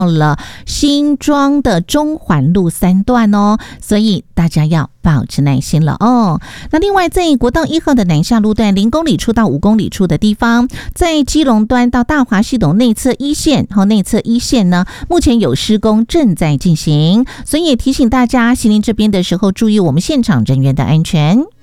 了新庄的中环路3段哦，所以大家要保持耐心了哦。那另外在国道1号的南下路段0公里处到5公里处的地方，在基隆端到大华系统内侧一线呢，目前有施工正在进行，所以也提醒大家行临这边的时候注意我们现场人员的安全。